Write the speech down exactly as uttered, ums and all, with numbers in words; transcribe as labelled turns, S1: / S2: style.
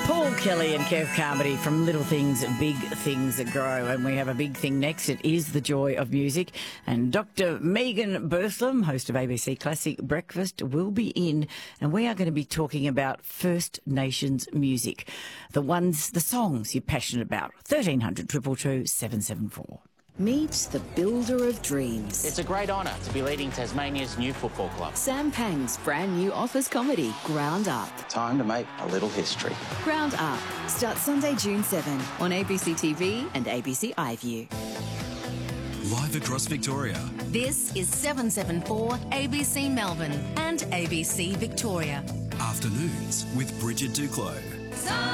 S1: Paul Kelly and Kev Carmody from Little Things, Big Things That Grow. And we have a big thing next. It is the joy of music. And Doctor Megan Burthlam, host of A B C Classic Breakfast, will be in. And we are going to be talking about First Nations music. The ones, the songs you're passionate about. thirteen hundred, two two two, seven seven four.
S2: Meet the builder of dreams.
S3: It's a great honour to be leading Tasmania's new football club.
S2: Sam Pang's brand new office comedy, Ground Up.
S4: Time to make a little history.
S2: Ground Up starts Sunday, June seventh on A B C T V and A B C iView.
S5: Live across Victoria.
S6: This is seven seven four A B C Melbourne and A B C Victoria.
S5: Afternoons with Bridget Duclos.